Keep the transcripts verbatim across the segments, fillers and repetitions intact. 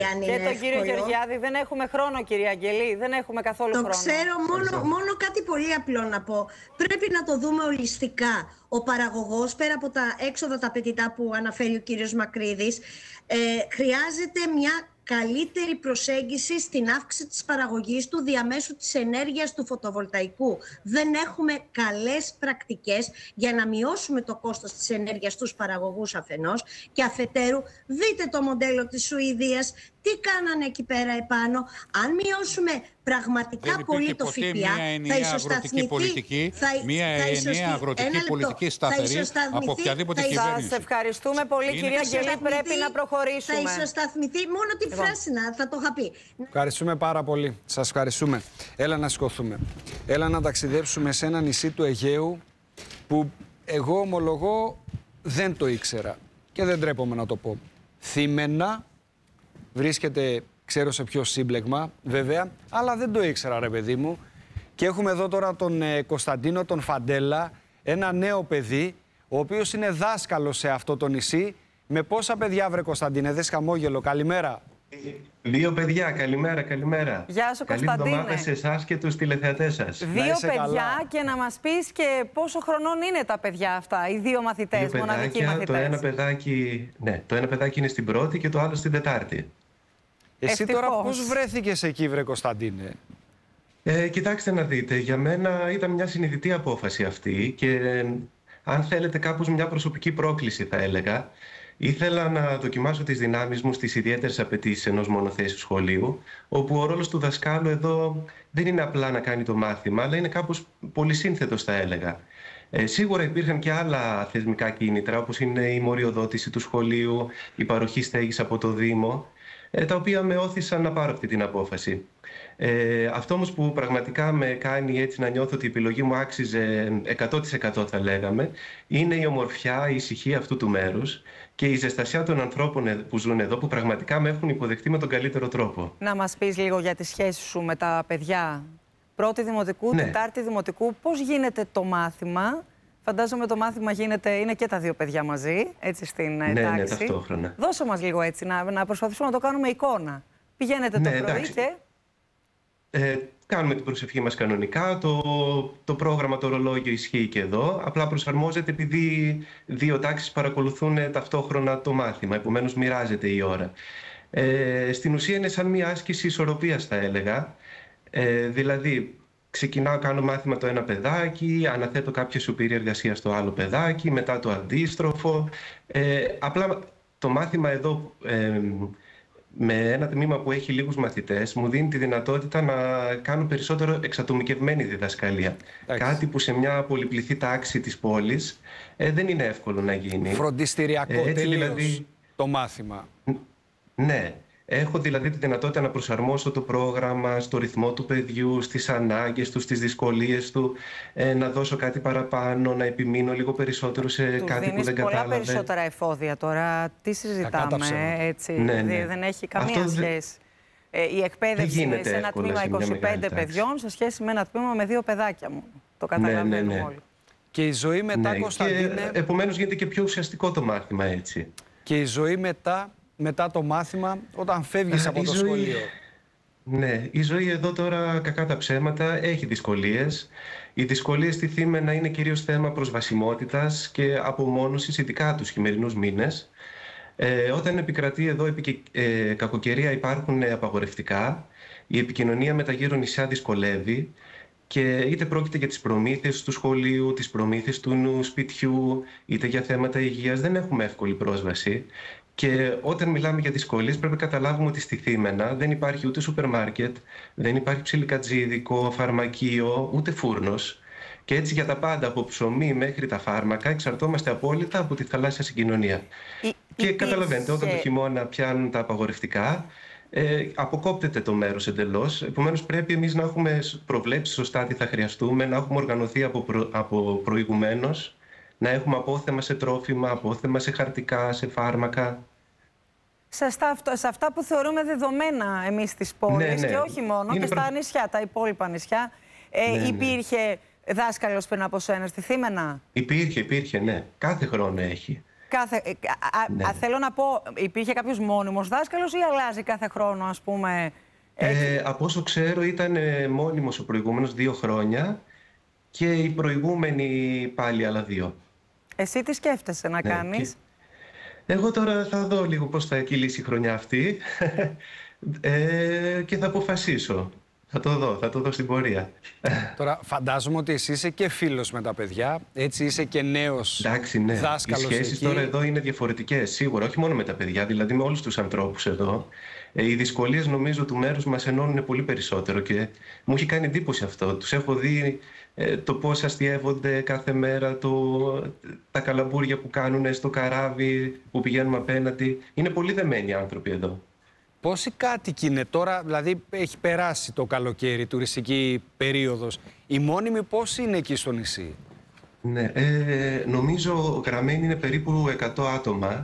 Αν και είναι τον κύριο εύκολο. Γεωργιάδη, δεν έχουμε χρόνο, κυρία Αγγελή, δεν έχουμε καθόλου το χρόνο. Το ξέρω, μόνο, μόνο κάτι πολύ απλό να πω. Πρέπει να το δούμε ολιστικά. Ο παραγωγός, πέρα από τα έξοδα τα απαιτητά που αναφέρει ο κύριος Μακρύδης, ε, χρειάζεται μια καλύτερη προσέγγιση στην αύξηση της παραγωγής του διαμέσου της ενέργειας του φωτοβολταϊκού. Δεν έχουμε καλές πρακτικές για να μειώσουμε το κόστος της ενέργειας στους παραγωγούς αφενός και αφετέρου. Δείτε το μοντέλο της Σουηδίας, τι κάνανε εκεί πέρα επάνω. Αν μειώσουμε πραγματικά πολύ το ΦΠΑ, θα ισοσταθμιστεί πολιτική, θα, μια θα ενιαία αγροτική πολιτική σταθερή από οποιαδήποτε κυβέρνηση. Σας ευχαριστούμε πολύ, είναι κυρία Αγγελή, πρέπει να προχωρήσουμε. Θα ισοσταθμιστεί, μόνο τη φράση να θα το είχα πει. Ευχαριστούμε πάρα πολύ. Σας ευχαριστούμε. Έλα να σηκωθούμε. Έλα να ταξιδέψουμε σε ένα νησί του Αιγαίου που εγώ ομολογώ δεν το ήξερα και δεν τρέπομαι να το πω. Θύμενα, βρίσκεται, ξέρω σε ποιο σύμπλεγμα βέβαια, αλλά δεν το ήξερα ρε παιδί μου. Και έχουμε εδώ τώρα τον ε, Κωνσταντίνο, τον Φαντέλα, ένα νέο παιδί, ο οποίος είναι δάσκαλος σε αυτό το νησί. Με πόσα παιδιά βρε Κωνσταντίνε, δες χαμόγελο, καλημέρα. Δύο παιδιά, καλημέρα, καλημέρα. Γεια σου, Καλή Κωνσταντίνε. εβδομάδα σε εσάς και τους τηλεθεατές σας. Δύο παιδιά καλά. Και να μας πεις και πόσο χρονών είναι τα παιδιά αυτά, οι δύο μαθητές, Δύο μοναδικοί παιδάκια, μαθητές. το ένα παιδάκι, ναι, το ένα παιδάκι είναι στην πρώτη και το άλλο στην τετάρτη. Εσύ Ευτυχώς. τώρα πώς βρέθηκες εκεί βρε Κωνσταντίνε? Ε, κοιτάξτε να δείτε, για μένα ήταν μια συνειδητή απόφαση αυτή και ε, αν θέλετε κάπως μια προσωπική πρόκληση θα έλεγα. Ήθελα να δοκιμάσω τις δυνάμεις μου στις ιδιαίτερες απαιτήσεις ενός μονοθέσιου σχολείου, όπου ο ρόλος του δασκάλου εδώ δεν είναι απλά να κάνει το μάθημα, αλλά είναι κάπως πολυσύνθετος θα έλεγα. Ε, σίγουρα υπήρχαν και άλλα θεσμικά κίνητρα, όπως είναι η μοριοδότηση του σχολείου, η παροχή στέγης από το Δήμο, ε, τα οποία με όθησαν να πάρω αυτή την απόφαση. Ε, αυτό όμως που πραγματικά με κάνει έτσι να νιώθω ότι η επιλογή μου άξιζε εκατό τοις εκατό θα λέγαμε, είναι η ομορφιά, η ησυχία αυτού του μέρους και η ζεστασιά των ανθρώπων που ζουν εδώ, που πραγματικά με έχουν υποδεχτεί με τον καλύτερο τρόπο. Να μας πεις λίγο για τη σχέση σου με τα παιδιά. Πρώτη δημοτικού, Ναι. τετάρτη δημοτικού, πώς γίνεται το μάθημα? Φαντάζομαι το μάθημα γίνεται, είναι και τα δύο παιδιά μαζί, έτσι στην Ναι, τάξη. ναι, ταυτόχρονα. Δώσε μας λίγο έτσι, να, να προσπαθήσουμε να το κάνουμε εικόνα. Πηγαίνετε Ναι, το πρωί εντάξει. και... Ε, κάνουμε την προσευχή μας κανονικά, το, το πρόγραμμα, το ρολόγιο ισχύει και εδώ, απλά προσαρμόζεται επειδή δύο τάξεις παρακολουθούν ταυτόχρονα το μάθημα, επομένως μοιράζεται η ώρα. Ε, στην ουσία είναι σαν μια άσκηση ισορροπίας θα έλεγα, ε, δηλαδή ξεκινάω, κάνω μάθημα το ένα παιδάκι, αναθέτω κάποια σουπήρια εργασία στο άλλο παιδάκι, μετά το αντίστροφο, ε, απλά το μάθημα εδώ... Ε, με ένα τμήμα που έχει λίγους μαθητές, μου δίνει τη δυνατότητα να κάνω περισσότερο εξατομικευμένη διδασκαλία. Εντάξει. Κάτι που σε μια πολυπληθή τάξη της πόλης ε, δεν είναι εύκολο να γίνει. Φροντιστηριακό Ε, έτσι τελείως δηλαδή- το μάθημα. Ναι. Έχω δηλαδή τη δυνατότητα να προσαρμόσω το πρόγραμμα στο ρυθμό του παιδιού, στις ανάγκες του, στις δυσκολίες του, ε, να δώσω κάτι παραπάνω, να επιμείνω λίγο περισσότερο σε Του κάτι που δίνεις δεν πολλά κατάλαβε. περισσότερα εφόδια τώρα. Τι συζητάμε, ψέματα. έτσι. Ναι, ναι. Δεν έχει καμία Αυτό δεν- σχέση. Ε, η εκπαίδευση δεν είναι γίνεται σε ένα εύκολα τμήμα σε μια είκοσι πέντε μεγάλη τάξη. παιδιών σε σχέση με ένα τμήμα με δύο παιδάκια μου. Το καταλαβαίνουμε ναι, ναι. όλοι. Και η ζωή μετά, Ναι, Κωνσταντίνε, και επομένως γίνεται και πιο ουσιαστικό το μάθημα έτσι. και η ζωή μετά, μετά το μάθημα, όταν φεύγεις Ε, από η το ζωή- σχολείο. Ναι, η ζωή εδώ τώρα, κακά τα ψέματα, έχει δυσκολίες. Οι δυσκολίες στη Θήμαινα είναι κυρίως θέμα προσβασιμότητας και απομόνωσης, ειδικά τους χειμερινούς μήνες. Ε, όταν επικρατεί εδώ επικε... ε, κακοκαιρία υπάρχουν απαγορευτικά, η επικοινωνία με τα γύρω νησιά δυσκολεύει και είτε πρόκειται για τις προμήθειες του σχολείου, τις προμήθειες του σπιτιού, είτε για θέματα υγείας, δεν έχουμε εύκολη πρόσβαση. Και όταν μιλάμε για δυσκολίες πρέπει να καταλάβουμε ότι στη Θήμαινα δεν υπάρχει ούτε σούπερ μάρκετ, δεν υπάρχει ψιλικατζίδικο, φαρμακείο, ούτε φούρνος. Και έτσι για τα πάντα, από ψωμί μέχρι τα φάρμακα, εξαρτώμαστε απόλυτα από τη θαλάσσια συγκοινωνία. Ή- Και υπήρχε- καταλαβαίνετε, όταν το χειμώνα πιάνουν τα απαγορευτικά, ε, αποκόπτεται το μέρος εντελώς. Επομένως, πρέπει εμείς να έχουμε προβλέψει σωστά τι θα χρειαστούμε, να έχουμε οργανωθεί από, προ, από προηγουμένως, να έχουμε απόθεμα σε τρόφιμα, απόθεμα σε χαρτικά, σε φάρμακα. Σε αυτά, σε αυτά που θεωρούμε δεδομένα εμείς στις πόλεις Ναι, ναι. και όχι μόνο, Είναι και στα προ- νησιά, τα υπόλοιπα νησιά. Ε, Ναι, ναι. υπήρχε δάσκαλος πριν από σένα στη Θήμαινα? Υπήρχε, υπήρχε, ναι. Κάθε χρόνο έχει. Κάθε... Α, Ναι. α, θέλω να πω, υπήρχε κάποιος μόνιμος δάσκαλος ή αλλάζει κάθε χρόνο, ας πούμε? Ε, από όσο ξέρω ήταν ε, μόνιμος ο προηγούμενος δύο χρόνια και οι προηγούμενοι πάλι άλλα δύο. Εσύ τι σκέφτεσαι να Ναι, κάνεις? και... Εγώ τώρα θα δω λίγο πώς θα κυλήσει η χρονιά αυτή ε, και θα αποφασίσω. Θα το δω, θα το δω στην πορεία. Τώρα φαντάζομαι ότι εσύ είσαι και φίλος με τα παιδιά, έτσι είσαι και νέος Εντάξει, ναι. δάσκαλος Οι σχέσεις εκεί. τώρα εδώ είναι διαφορετικές, σίγουρα, όχι μόνο με τα παιδιά, δηλαδή με όλους τους ανθρώπους εδώ. Ε, οι δυσκολίες νομίζω του μέρους μας ενώνουν πολύ περισσότερο και μου έχει κάνει εντύπωση αυτό. Τους έχω δει ε, το πώς αστιεύονται κάθε μέρα, το, τα καλαμπούρια που κάνουν στο καράβι που πηγαίνουμε απέναντι. Είναι πολύ δεμένοι άνθρωποι εδώ. Πόσοι κάτοικοι είναι τώρα, δηλαδή έχει περάσει το καλοκαίρι, τουριστική περίοδος. Οι μόνιμοι πόσοι είναι εκεί στο νησί? Ναι, ε, νομίζω γραμμένοι είναι περίπου εκατό άτομα,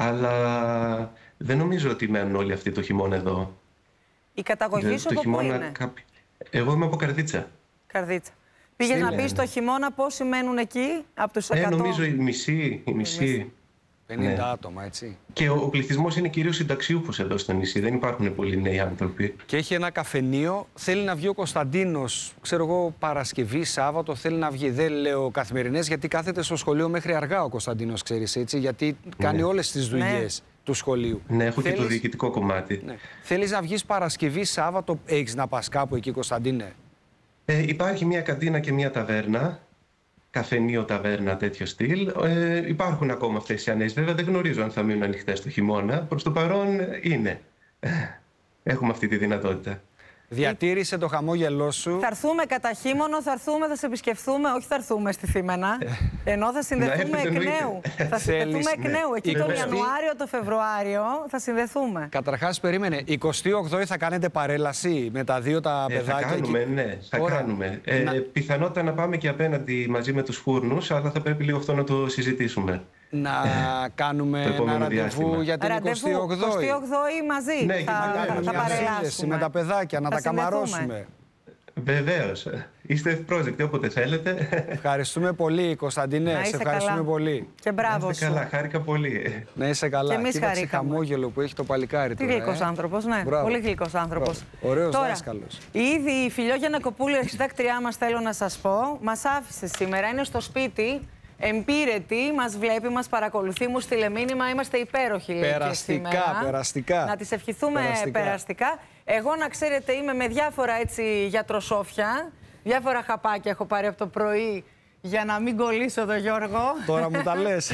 αλλά δεν νομίζω ότι μένουν όλοι αυτοί το χειμώνα εδώ. Η καταγωγή σου το από πού χειμώνα είναι? κάποιοι- Εγώ είμαι από Καρδίτσα. Καρδίτσα. Πήγες να Στείλε. πεις το χειμώνα πόσοι μένουν εκεί από τους Ε, εκατό? νομίζω η μισή, η μισή. πενήντα Ναι. άτομα, έτσι. Και ο, ο πληθυσμός είναι κυρίως συνταξιούχος εδώ στο νησί, δεν υπάρχουν πολλοί νέοι άνθρωποι. Και έχει ένα καφενείο, θέλει να βγει ο Κωνσταντίνος, ξέρω εγώ, Παρασκευή, Σάββατο, θέλει να βγει. Δεν λέω καθημερινές, γιατί κάθεται στο σχολείο μέχρι αργά ο Κωνσταντίνος, ξέρεις, έτσι, γιατί κάνει όλες τις δουλειές του σχολείου. Ναι, έχω και το Θέλεις- διοικητικό κομμάτι. Ναι. Θέλεις να βγεις Παρασκευή, Σάββατο, έχεις να πας κάπου εκεί, Κωνσταντίνε? Ε, υπάρχει μια καντίνα και μια ταβέρνα, καφενείο, ταβέρνα, τέτοιο στυλ. Ε, υπάρχουν ακόμα αυτές οι ανέσεις. Βέβαια δεν γνωρίζω αν θα μείνουν ανοιχτές το χειμώνα. Προς το παρόν ε, είναι. Ε, Έχουμε αυτή τη δυνατότητα. Διατήρησε το χαμόγελό σου. Θα έρθουμε κατά χειμώνα, θα έρθουμε, θα σε επισκεφθούμε. Όχι, θα έρθουμε στη Θήμαινα. Ενώ θα συνδεθούμε έρθετε, εκ εννοείται. νέου. Θα Θέλεις, συνδεθούμε εκ ναι. νέου. Εκεί τον εικοστή Ιανουάριο, το Φεβρουάριο θα συνδεθούμε. Καταρχάς, περίμενε, εικοστή όγδοη θα κάνετε παρέλαση με τα δύο τα Ε, θα παιδάκια κάνουμε, εκεί? ναι, θα Ωραία. κάνουμε. Ε, Να- Πιθανότητα να πάμε και απέναντι μαζί με τους φούρνους, αλλά θα πρέπει λίγο αυτό να το συζητήσουμε. Να κάνουμε το ένα επόμενο ραντεβού διάστημα. για την εικοστή Ραντεβού, ογδόη. εικοστή ογδόη μαζί. Ναι, και θα, να κάνουμε θα μια παρελάσουμε. Σύνδεση με τα παιδάκια, να Θα τα συνδεθούμε. καμαρώσουμε. Βεβαίως. Είστε ευπρόσδεκτοι όποτε θέλετε. Ευχαριστούμε πολύ, Κωνσταντίνε. Να Σε είσαι ευχαριστούμε καλά. πολύ. Και μπράβο Είστε σου. καλά, χάρηκα πολύ. Να είσαι καλά. Και εμείς Κοίταξε χαρήκαμε. χαμόγελο που έχει το παλικάρι Τι τώρα. γλυκός ε. άνθρωπος, ναι. Μπράβο. Πολύ γλυκός άνθρωπος. Μπράβο. Ωραίος Τώρα, δάσκαλος. ήδη η Φιλιόγεννα Κοπούλη, η αρχιτέκτριά μας, θέλω να σας πω, μας άφησε σήμερα. Είναι στο σπίτι, εμπειρετή, μας βλέπει, μας παρακολουθεί, μου στείλε μήνυμα. Είμαστε υπέροχοι, λέει, και Περαστικά, σήμερα. περαστικά. Να τις ευχηθούμε Περαστικά. περαστικά. Εγώ, να ξέρετε, είμαι με διάφορα έτσι γιατροσόφια. Διάφορα χαπάκια έχω πάρει από το πρωί για να μην κολλήσω τον Γιώργο. Τώρα μου τα λες.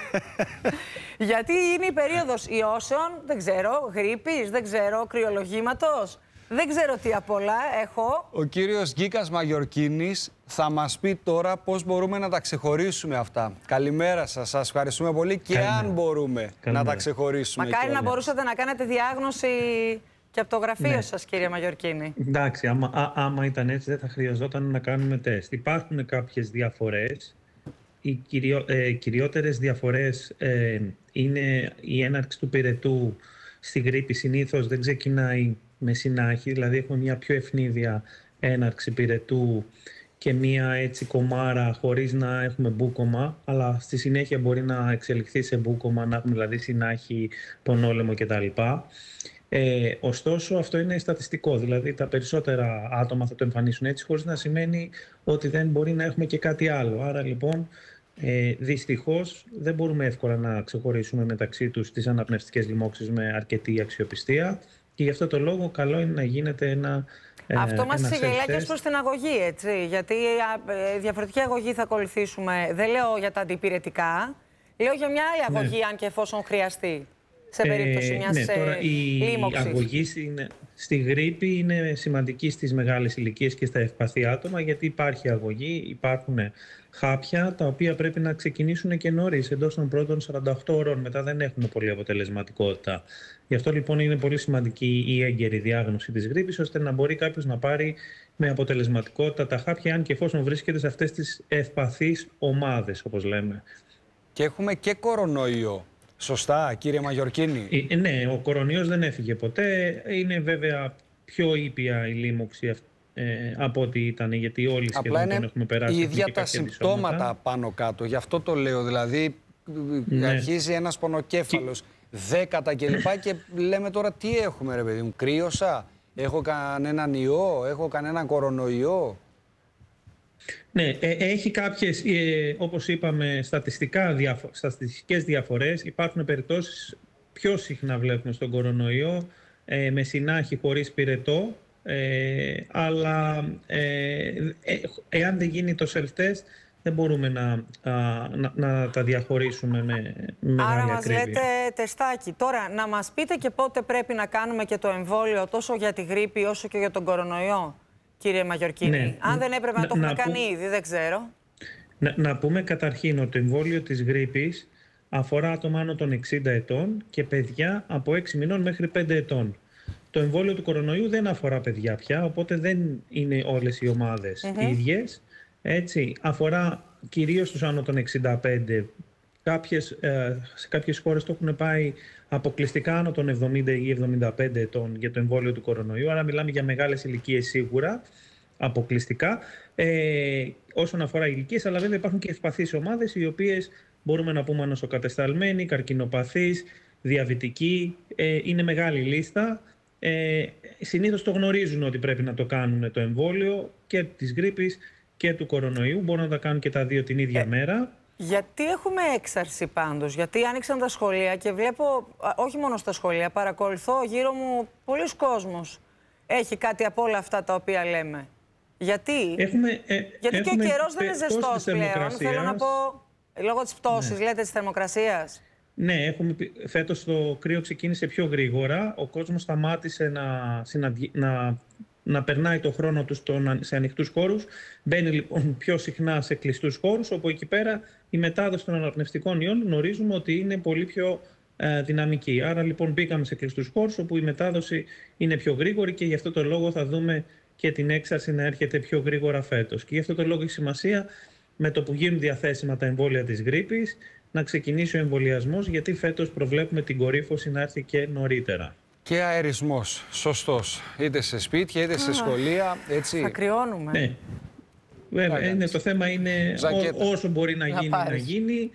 Γιατί είναι η περίοδος ιώσεων, δεν ξέρω, γρίπης, δεν ξέρω, κρυολογήματος. Δεν ξέρω τι απ' όλα έχω. Ο κύριος Γκίκας Μαγιορκίνης θα μας πει τώρα πώς μπορούμε να τα ξεχωρίσουμε αυτά. Καλημέρα σας, σας ευχαριστούμε πολύ και Καλημέρα. αν μπορούμε να Καλημέρα. τα ξεχωρίσουμε. Μακάρι να κιόλας. μπορούσατε να κάνετε διάγνωση και από το γραφείο Ναι. σας, κύριε Μαγιορκίνη. Εντάξει, άμα, α, άμα ήταν έτσι δεν θα χρειαζόταν να κάνουμε τεστ. Υπάρχουν κάποιες διαφορές. Οι κυριο, ε, κυριότερες διαφορές ε, είναι η έναρξη του πυρετού στη γρίπη. Συνήθως δεν ξεκινάει με συνάχη, δηλαδή έχουμε μια πιο ευνίδια έναρξη πυρετού και μια έτσι κομμάρα χωρίς να έχουμε μπούκομα, αλλά στη συνέχεια μπορεί να εξελιχθεί σε μπούκομα, να έχουμε δηλαδή συνάχη, τον όλεμο κτλ. Ε, ωστόσο, αυτό είναι στατιστικό, δηλαδή τα περισσότερα άτομα θα το εμφανίσουν έτσι, χωρίς να σημαίνει ότι δεν μπορεί να έχουμε και κάτι άλλο. Άρα λοιπόν, ε, δυστυχώς δεν μπορούμε εύκολα να ξεχωρίσουμε μεταξύ τους τις αναπνευστικές λοιμώξεις με αρκετή αξιοπιστία και γι' αυτό το λόγο καλό είναι να γίνεται ένα ε, Αυτό μας ένα ξεγελάει και ως self-test. προς την αγωγή, έτσι. Γιατί α, ε, διαφορετική αγωγή θα ακολουθήσουμε. Δεν λέω για τα αντιπυρετικά, λέω για μια άλλη αγωγή, αν και εφόσον χρειαστεί. Σε περίπτωση μιας ναι, τώρα η λίμωξης. αγωγή στην, στη γρίπη είναι σημαντική στις μεγάλες ηλικίες και στα ευπαθή άτομα, γιατί υπάρχει αγωγή, υπάρχουν χάπια τα οποία πρέπει να ξεκινήσουν και νωρίς, εντός των πρώτων σαράντα οκτώ ώρων, μετά δεν έχουν πολύ αποτελεσματικότητα. Γι' αυτό λοιπόν είναι πολύ σημαντική η έγκαιρη διάγνωση της γρίπης, ώστε να μπορεί κάποιος να πάρει με αποτελεσματικότητα τα χάπια, αν και εφόσον βρίσκεται σε αυτές τις ευπαθείς ομάδες, όπως λέμε. Και έχουμε και κορονοϊό. Σωστά, κύριε Μαγιορκίνη. Ε, ναι, ο κορονοϊός δεν έφυγε ποτέ. Είναι βέβαια πιο ήπια η λίμωξη αυ- ε, από ό,τι ήταν, γιατί όλοι Απλά σχεδόν τον είναι έχουμε περάσει. οι έχουμε ίδια και τα κάποια συμπτώματα αντισώματα. πάνω κάτω. Γι' αυτό το λέω. Δηλαδή, ναι. αρχίζει ένας πονοκέφαλος, δέκατα κλπ. Και λέμε τώρα τι έχουμε, ρε παιδί μου, κρύωσα, έχω κανέναν ιό, έχω κανέναν κορονοϊό. Ναι, έχει κάποιες, ε, όπως είπαμε, στατιστικά διαφο- στατιστικές διαφορές. Υπάρχουν περιπτώσεις πιο συχνά βλέπουμε στον κορονοϊό, ε, με συνάχη χωρίς πυρετό, ε, αλλά ε, ε, εάν δεν γίνει το self-test, δεν μπορούμε να, α, να, να τα διαχωρίσουμε με, με μεγάλη Άρα μας ακρίβεια. λέτε τεστάκι. Τώρα, να μας πείτε και πότε πρέπει να κάνουμε και το εμβόλιο τόσο για τη γρίπη όσο και για τον κορονοϊό, κύριε Μαγιορκίνη. Ναι. Αν δεν έπρεπε να, να το έχουμε να κάνει που... ήδη, δεν ξέρω. Να, να πούμε καταρχήν ότι το εμβόλιο της γρίπης αφορά άτομα άνω των εξήντα ετών και παιδιά από έξι μηνών μέχρι πέντε ετών. Το εμβόλιο του κορονοϊού δεν αφορά παιδιά πια, οπότε δεν είναι όλες οι ομάδες mm-hmm. ίδιες. Έτσι, αφορά κυρίως τους άνω των εξήντα πέντε. Κάποιες, ε, σε κάποιες χώρες το έχουν πάει αποκλειστικά άνω των εβδομήντα ή εβδομήντα πέντε ετών για το εμβόλιο του κορονοϊού. Άρα μιλάμε για μεγάλες ηλικίες σίγουρα, αποκλειστικά, ε, όσον αφορά ηλικίες. Αλλά βέβαια υπάρχουν και ευπαθείς ομάδες, οι οποίες μπορούμε να πούμε νοσοκατεσταλμένοι, καρκινοπαθείς, διαβητικοί. Ε, είναι μεγάλη λίστα. Ε, συνήθως το γνωρίζουν ότι πρέπει να το κάνουν το εμβόλιο και της γρίπης και του κορονοϊού. Μπορούν να τα κάνουν και τα δύο την ίδια ε, μέρα. Γιατί έχουμε έξαρση πάντως? Γιατί άνοιξαν τα σχολεία και βλέπω, όχι μόνο στα σχολεία, παρακολουθώ γύρω μου πολλοί κόσμος έχει κάτι από όλα αυτά τα οποία λέμε. Γιατί? Έχουμε, ε, Γιατί έχουμε και ο καιρός δεν είναι ζεστός πλέον. Θέλω να πω, λόγω της πτώσης, ναι. λέτε, της θερμοκρασίας. Ναι, έχουμε, φέτος το κρύο ξεκίνησε πιο γρήγορα. Ο κόσμος σταμάτησε να, συναντι... να, να περνάει το χρόνο του στο, σε ανοιχτούς χώρους. Μπαίνει λοιπόν πιο συχνά σε κλειστούς χώρους, όπου εκεί πέρα η μετάδοση των αναπνευστικών ιών γνωρίζουμε ότι είναι πολύ πιο ε, δυναμική. Άρα λοιπόν μπήκαμε σε κλειστούς χώρους, όπου η μετάδοση είναι πιο γρήγορη και γι' αυτό το λόγο θα δούμε και την έξαρση να έρχεται πιο γρήγορα φέτος. Και γι' αυτό το λόγο έχει σημασία με το που γίνουν διαθέσιμα τα εμβόλια της γρίπης να ξεκινήσει ο εμβολιασμός, γιατί φέτος προβλέπουμε την κορύφωση να έρθει και νωρίτερα. Και αερισμός, σωστός. Είτε σε σπίτια, είτε σε σχολεία, έτσι. Θα κρυώνουμε. Ναι. Βέβαια, είναι, το θέμα είναι ό, όσο μπορεί να, να γίνει, πάρεις. να γίνει.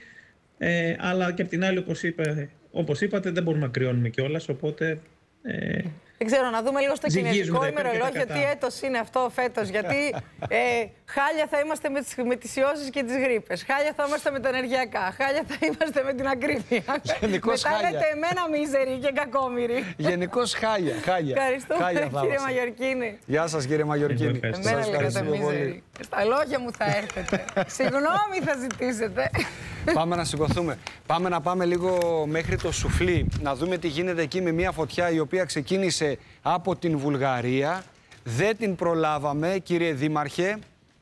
Ε, αλλά και απ' την άλλη, όπως, είπε, όπως είπατε, δεν μπορούμε να κρυώνουμε κιόλας, οπότε... Ε, Δεν ξέρω, να δούμε λίγο στο κινέζικο ημερολόγιο τι έτος είναι αυτό φέτος. Γιατί ε, χάλια θα είμαστε με τις, με τις ιώσεις και τις γρίπες. Χάλια θα είμαστε με τα ενεργειακά. Χάλια θα είμαστε με την ακρίβεια. Γενικώς Μετά χάλια. λέτε εμένα μίζερη και κακόμοιρη. Γενικώς χάλια. χάλια. Ευχαριστούμε, χάλια κύριε Μαγιορκίνη. Γεια σας, κύριε Μαγιορκίνη. Εμένα λέγατε μίζερη. Στα λόγια μου θα έρθετε. Συγγνώμη θα ζητήσετε. Πάμε να σηκωθούμε. Πάμε να πάμε λίγο μέχρι το Σουφλί, να δούμε τι γίνεται εκεί με μια φωτιά η οποία ξεκίνησε από την Βουλγαρία. Δεν την προλάβαμε, κύριε Δήμαρχε.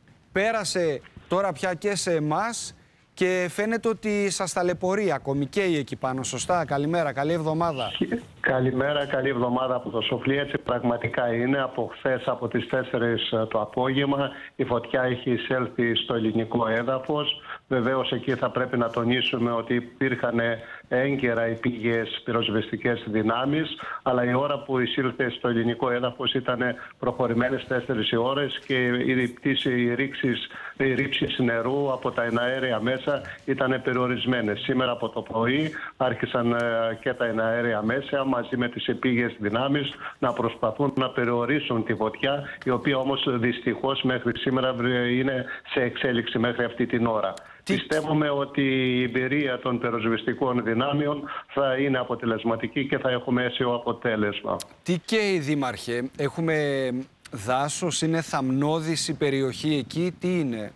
Πέρασε τώρα πια και σε εμάς και φαίνεται ότι σας ταλαιπωρεί ακόμη και εκεί πάνω. Σωστά, καλημέρα, καλή εβδομάδα. Καλημέρα, καλή εβδομάδα από το Σουφλί. Έτσι πραγματικά είναι. Από χθες, από τις τέσσερις το απόγευμα, η φωτιά έχει εισέλθει στο ελληνικό έδαφος. Βεβαίως εκεί θα πρέπει να τονίσουμε ότι υπήρχαν έγκαιρα οι πήγες πυροσβεστικές δυνάμεις, αλλά η ώρα που εισήλθε στο ελληνικό έδαφος ήταν προχωρημένες τέσσερις ώρες και οι, οι, ρήξεις, οι ρήψεις νερού από τα εναέρια μέσα ήταν περιορισμένες. Σήμερα από το πρωί άρχισαν και τα εναέρια μέσα μαζί με τις επίγειες δυνάμεις να προσπαθούν να περιορίσουν τη φωτιά, η οποία όμως δυστυχώς μέχρι σήμερα είναι σε εξέλιξη μέχρι αυτή την ώρα. Τι... Πιστεύουμε ότι η εμπειρία των πυροσβεστικών δυνάμεων θα είναι αποτελεσματική και θα έχουμε αίσιο αποτέλεσμα. Τι καίει, Δήμαρχε? Έχουμε δάσος, είναι θαμνώδης η περιοχή εκεί, τι είναι?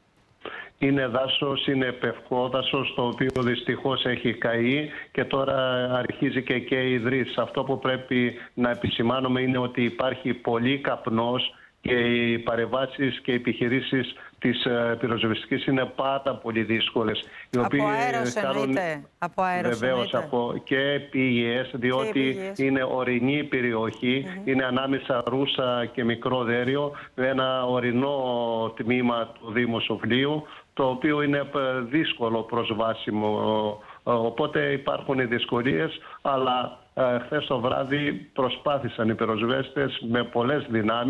Είναι δάσος, είναι πευκό δάσος, το οποίο δυστυχώς έχει καεί και τώρα αρχίζει και καίει υδρής. Αυτό που πρέπει να επισημάνουμε είναι ότι υπάρχει πολύ καπνός και οι παρεμβάσεις και οι επιχειρήσεις της πυροσβεστικής είναι πάρα πολύ δύσκολες. Οι από αέρος εννοείται. Από αέρος βεβαίως από και πήγες, διότι και είναι ορεινή περιοχή, mm-hmm. είναι ανάμεσα Ρούσα και Μικρό Δέριο, ένα ορεινό τμήμα του Δήμου Σουφλίου, το οποίο είναι δύσκολο προσβάσιμο. Οπότε υπάρχουν οι δυσκολίες, αλλά χθες το βράδυ προσπάθησαν οι πυροσβέστες με πολλές δυνάμεις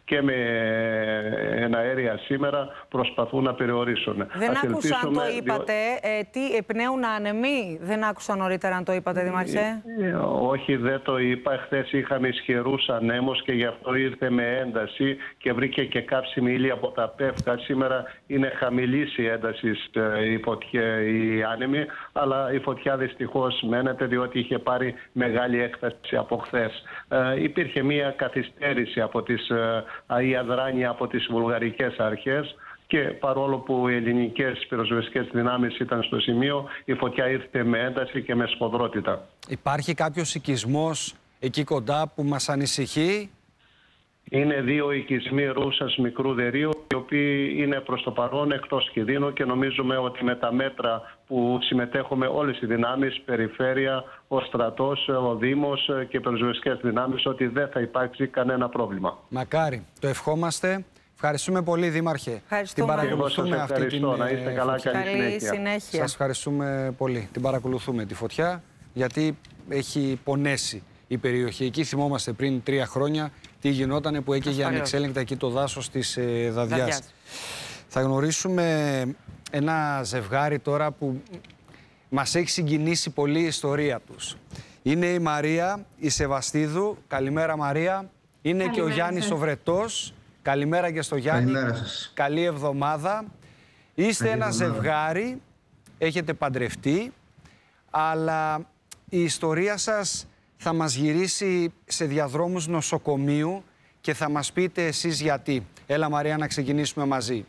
και με εναέρια σήμερα προσπαθούν να περιορίσουν. Δεν Ας άκουσα αν το ελπίσουμε, είπατε, ε, τι εμπνέουν άνεμοι, δεν άκουσα νωρίτερα αν το είπατε, Δήμαρχε. Ε, ε, όχι, δεν το είπα. Χθες είχαμε ισχυρούς ανέμους και γι' αυτό ήρθε με ένταση και βρήκε και κάψιμη ύλη από τα πεύκα. Σήμερα είναι χαμηλής η ένταση η, φωτιά, η άνεμη, αλλά η φωτιά δυστυχώς μένεται διότι είχε πάρει μεγάλη έκταση από χθες. Ε, υπήρχε μια καθυστέρηση από τις ε, η αδράνεια από τις βουλγαρικές αρχές και παρόλο που οι ελληνικές πυροσβεστικές δυνάμεις ήταν στο σημείο, η φωτιά ήρθε με ένταση και με σφοδρότητα. Υπάρχει κάποιος οικισμός εκεί κοντά που μας ανησυχεί? Είναι δύο οικισμοί Ρούσας Μικρού Δερίου, οι οποίοι είναι προς το παρόν εκτός κινδύνου και νομίζουμε ότι με τα μέτρα που συμμετέχουμε όλες οι δυνάμεις, περιφέρεια, ο στρατός, ο Δήμος και οι πυροσβεστικές δυνάμεις, ότι δεν θα υπάρξει κανένα πρόβλημα. Μακάρι. Το ευχόμαστε. Ευχαριστούμε πολύ, Δήμαρχε. Την παρακολουθούμε αυτή την να είστε καλά, καλή, καλή συνέχεια. συνέχεια. Σας ευχαριστούμε πολύ. Την παρακολουθούμε τη φωτιά, γιατί έχει πονέσει η περιοχή. Εκεί θυμόμαστε πριν τρία χρόνια τι γινότανε που έκαιγε ανεξέλεγκτα εκεί το δάσος της ε, Δαδιάς. Δαδιάς. Θα γνωρίσουμε ένα ζευγάρι τώρα που μας έχει συγκινήσει πολύ η ιστορία τους. Είναι η Μαρία, η Σεβαστίδου. Καλημέρα, Μαρία. Είναι καλημέρα και ο Γιάννης ο Βρετός. Καλημέρα και στο Γιάννη. Καλημέρα σας. Καλή εβδομάδα. Είστε Καλή ένα εβδομάδα. ζευγάρι, έχετε παντρευτεί, αλλά η ιστορία σας θα μας γυρίσει σε διαδρόμους νοσοκομείου και θα μας πείτε εσείς γιατί. Έλα, Μαρία, να ξεκινήσουμε μαζί.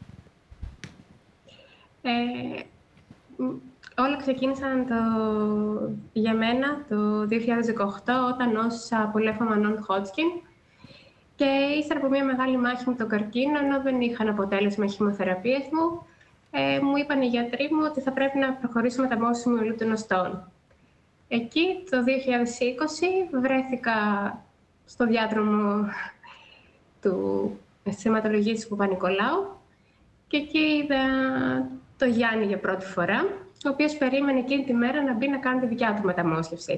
Ε, όλα ξεκίνησαν το, για μένα το δύο χιλιάδες δεκαοκτώ, όταν νόσησα από λέμφωμα non-Hodgkin. Και ύστερα από μια μεγάλη μάχη με τον καρκίνο, ενώ δεν είχαν αποτέλεσμα οι χημοθεραπείες μου, ε, μου είπαν οι γιατροί μου ότι θα πρέπει να προχωρήσω μεταμόσχευση μυελού των οστών. Εκεί, το δύο χιλιάδες είκοσι, βρέθηκα στο διάδρομο του αιματολογίου του Παπα-Νικολάου και εκεί είδα το Γιάννη για πρώτη φορά, ο οποίος περίμενε εκείνη τη μέρα να μπει να κάνει τη δικιά του μεταμόσχευση.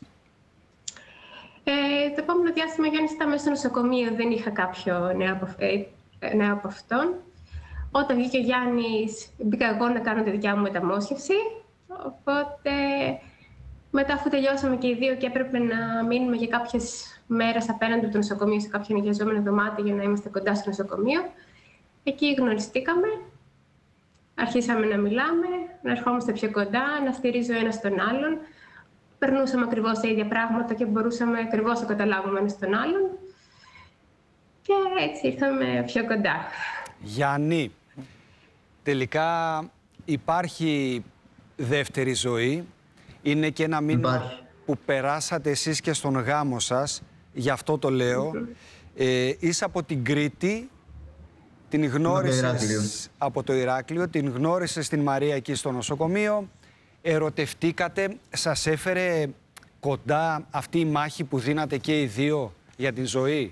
Ε, το επόμενο διάστημα, Γιάννης ήταν μέσα στο νοσοκομείο, δεν είχα κάποιο νέο από, ε, νέο από αυτόν. Όταν βγήκε ο Γιάννης, μπήκα εγώ να κάνω τη δικιά μου μεταμόσχευση. Οπότε, μετά αφού τελειώσαμε και οι δύο και έπρεπε να μείνουμε για κάποιες μέρες απέναντι από το νοσοκομείο σε κάποιο νοικιαζόμενο δωμάτιο για να είμαστε κοντά στο νοσοκομείο, εκεί γνωριστήκαμε, αρχίσαμε να μιλάμε, να ερχόμαστε πιο κοντά, να στηρίζω ο ένας τον άλλον. Περνούσαμε ακριβώς τα ίδια πράγματα και μπορούσαμε ακριβώς να καταλάβουμε ένας τον άλλον. Και έτσι ήρθαμε πιο κοντά. Γιάννη, τελικά υπάρχει δεύτερη ζωή. Είναι και ένα μήνυμα υπάρχει. που περάσατε εσείς και στον γάμο σας. Γι' αυτό το λέω. Mm-hmm. ε, είσαι από την Κρήτη. Την γνώρισες από το Ηράκλειο. Την γνώρισες την Μαρία εκεί στο νοσοκομείο. Ερωτευτήκατε, σας έφερε κοντά αυτή η μάχη που δίνατε και οι δύο για την ζωή?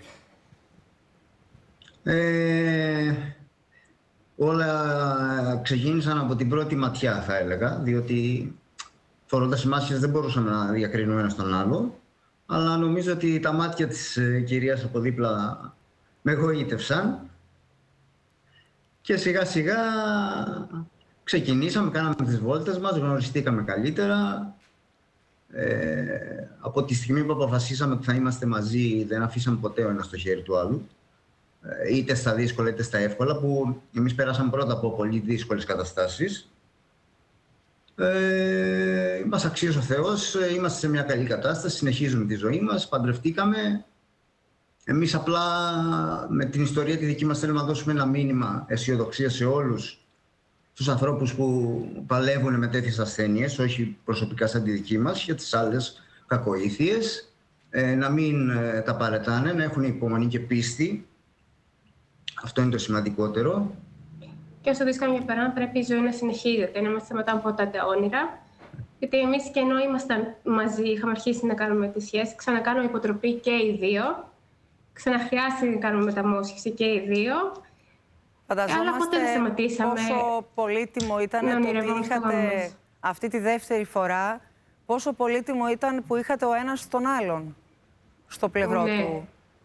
Ε, όλα ξεκίνησαν από την πρώτη ματιά, θα έλεγα, διότι φορώντας μάσκες δεν μπορούσαμε να διακρίνουμε ένα τον άλλο, αλλά νομίζω ότι τα μάτια της κυρίας από δίπλα με εγωίτευσαν και σιγά σιγά ξεκινήσαμε, κάναμε τις βόλτες μας, γνωριστήκαμε καλύτερα. Ε, από τη στιγμή που αποφασίσαμε ότι θα είμαστε μαζί, δεν αφήσαμε ποτέ ο ένας στο χέρι του άλλου. Ε, είτε στα δύσκολα είτε στα εύκολα, που εμείς περάσαμε πρώτα από πολύ δύσκολες καταστάσεις. Ε, μας αξίζει ο Θεός, είμαστε σε μια καλή κατάσταση, συνεχίζουμε τη ζωή μας, παντρευτήκαμε. Εμείς απλά με την ιστορία τη δική μας θέλουμε να δώσουμε ένα μήνυμα αισιοδοξία σε όλους τους ανθρώπους που παλεύουν με τέτοιες ασθένειες, όχι προσωπικά σαν τη δική μας, για τις άλλες κακοήθειες, ε, να μην ε, τα παρετάνε, να έχουν υπομονή και πίστη. Αυτό είναι το σημαντικότερο. Και όσο δύσκολο για παρά, πρέπει η ζωή να συνεχίζεται, να μας σταματάμε ποτέ τα όνειρα. Γιατί εμείς και ενώ ήμασταν μαζί, είχαμε αρχίσει να κάνουμε τη σχέση, ξανακάνουμε υποτροπή και οι δύο. Ξαναχρειάστηκε να κάνουμε μεταμόσχευση και οι δύο. Φανταζόμαστε πόσο πολύτιμο ήταν το ότι είχατε αυτή τη δεύτερη φορά, πόσο πολύτιμο ήταν που είχατε ο ένας τον άλλον στο πλευρό ναι. του.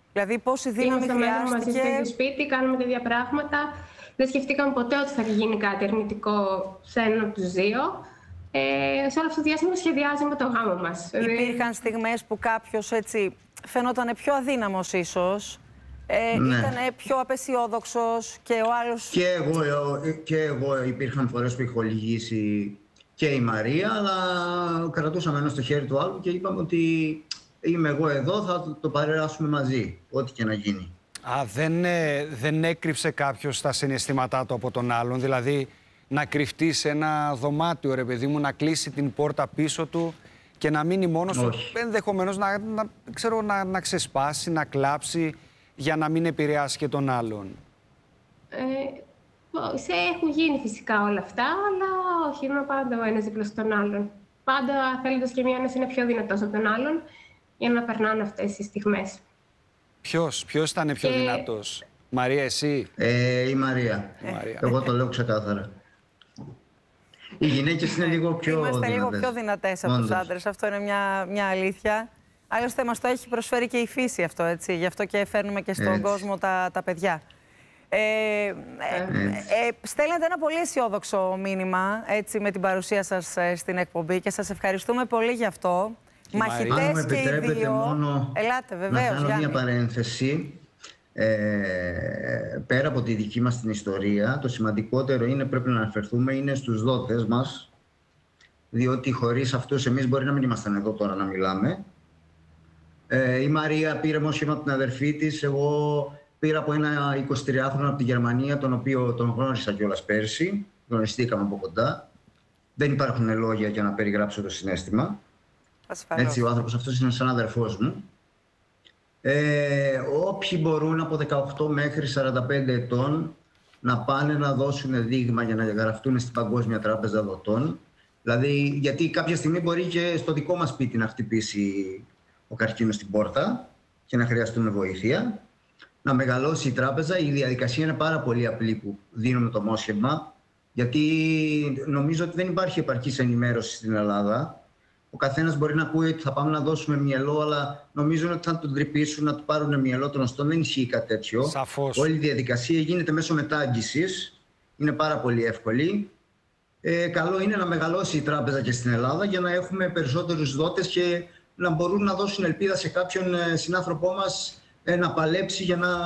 Δηλαδή, πόση δύναμη χρειάστηκε. Είμαστε στο ίδιο σπίτι, κάνουμε τέτοια πράγματα. Δεν σκεφτήκαμε ποτέ ότι θα γίνει κάτι αρνητικό σε έναν από τους δύο. Ε, σε όλο αυτό το διάστημα σχεδιάζουμε το γάμο μας. Υπήρχαν στιγμές που κάποιος έτσι φαινόταν πιο αδύναμος ίσως, ε, ναι. ήταν πιο απεσιόδοξος και ο άλλος... Και εγώ, και εγώ υπήρχαν φορές που έχω λυγίσει και η Μαρία, αλλά κρατούσαμε ένα στο χέρι του άλλου και είπαμε ότι είμαι εγώ εδώ, θα το παρεράσουμε μαζί, ό,τι και να γίνει. Α, δεν, ε, δεν έκρυψε κάποιος τα συναισθήματά του από τον άλλον, δηλαδή να κρυφτεί σε ένα δωμάτιο, ρε παιδί μου, να κλείσει την πόρτα πίσω του και να μείνει μόνος του, ενδεχομένως να, να, ξέρω, να, να ξεσπάσει, να κλάψει για να μην επηρεάσει και τον άλλον. Ε, σε έχουν γίνει φυσικά όλα αυτά, αλλά όχι, είμαι πάντα ο ένας δίπλα στον άλλον. Πάντα θέλοντας και μία να είναι πιο δυνατός από τον άλλον για να περνάνε αυτές τις στιγμές. Ποιος, ποιος ήταν πιο και... δυνατός, Μαρία, εσύ? Ε, η Μαρία. Ε. Μαρία. Εγώ το λέω ξεκάθαρα. Οι γυναίκες είναι λίγο πιο Είμαστε δυνατές. λίγο πιο δυνατές από τους άντρες. Αυτό είναι μια, μια αλήθεια. Άλλωστε μας το έχει προσφέρει και η φύση αυτό, έτσι. Γι' αυτό και φέρνουμε και στον έτσι. κόσμο τα, τα παιδιά. Ε, ε, ε, στέλνετε ένα πολύ αισιόδοξο μήνυμα, έτσι, με την παρουσία σας ε, στην εκπομπή και σας ευχαριστούμε πολύ γι' αυτό. Μαχητές και οι δύο. Μόνο Ελάτε, βεβαίως, να κάνω Γιάννη. μια παρένθεση. Ε, πέρα από τη δική μας την ιστορία, το σημαντικότερο είναι, πρέπει να αναφερθούμε, είναι στους δότες μας, διότι χωρίς αυτούς εμείς μπορεί να μην ήμασταν εδώ τώρα να μιλάμε. Ε, η Μαρία πήρε μόσχημα από την αδερφή της, εγώ πήρα από ένα εικοσιτριάχρονο από τη Γερμανία, τον οποίο τον γνώρισα κιόλας πέρσι, γνωριστήκαμε από κοντά. Δεν υπάρχουν λόγια για να περιγράψω το συναίσθημα. Ασφαλώς. Έτσι, ο άνθρωπος αυτός είναι σαν αδερφός μου. Ε, όποιοι μπορούν από δεκαοκτώ μέχρι σαράντα πέντε ετών να πάνε να δώσουν δείγμα για να γραφτούν στην Παγκόσμια Τράπεζα Δοτών. Δηλαδή, γιατί κάποια στιγμή μπορεί και στο δικό μας σπίτι να χτυπήσει ο καρκίνος στην πόρτα και να χρειαστούμε βοήθεια. Να μεγαλώσει η τράπεζα. Η διαδικασία είναι πάρα πολύ απλή που δίνουμε το μόσχευμα, γιατί νομίζω ότι δεν υπάρχει επαρκής ενημέρωση στην Ελλάδα. Ο καθένας μπορεί να ακούει ότι θα πάμε να δώσουμε μυελό, αλλά νομίζουν ότι θα τον τρυπήσουν, να του πάρουν μυελό των οστών. Δεν ισχύει κάτι τέτοιο. Σαφώς. Όλη η διαδικασία γίνεται μέσω μετάγγισης. Είναι πάρα πολύ εύκολη. Ε, καλό είναι να μεγαλώσει η τράπεζα και στην Ελλάδα για να έχουμε περισσότερους δότες και να μπορούν να δώσουν ελπίδα σε κάποιον συνάνθρωπό μας ε, να παλέψει για να,